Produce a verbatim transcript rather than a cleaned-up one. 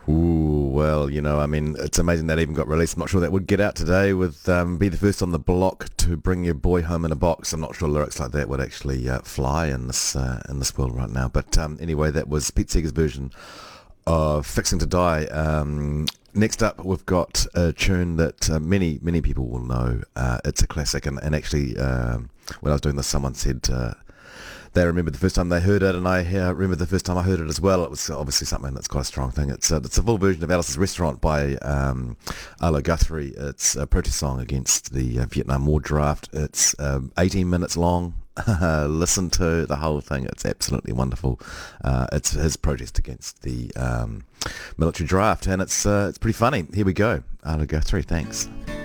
Ooh, well, you know, I mean, it's amazing that even got released. I'm not sure that would get out today with um, Be the First on the Block to Bring Your Boy Home in a Box. I'm not sure lyrics like that would actually uh, fly in this uh, in this world right now. But um, anyway, that was Pete Seeger's version of Fixing to Die. Um, next up, we've got a tune that uh, many, many people will know. Uh, it's a classic, and, and actually, um, when I was doing this, someone said... Uh, they remembered the first time they heard it, and I uh, remember the first time I heard it as well. It was obviously something that's quite a strong thing. It's uh, it's a full version of Alice's Restaurant by um, Arlo Guthrie. It's a protest song against the uh, Vietnam War draft. It's um, eighteen minutes long. Listen to the whole thing. It's absolutely wonderful. Uh, it's his protest against the um, military draft, and it's uh, it's pretty funny. Here we go. Arlo Guthrie, thanks.